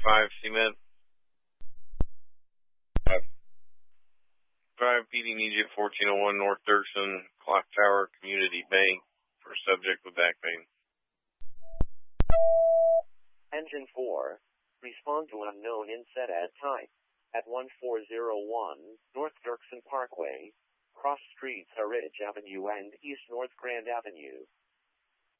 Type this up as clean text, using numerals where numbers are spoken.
5 cement. 5 PD needs you 1401 North Dirksen, Clock Tower, Community Bank for subject with back pain. Engine 4, respond to unknown inset at type. At 1401 North Dirksen Parkway, cross streets are Ridge Avenue and East North Grand Avenue.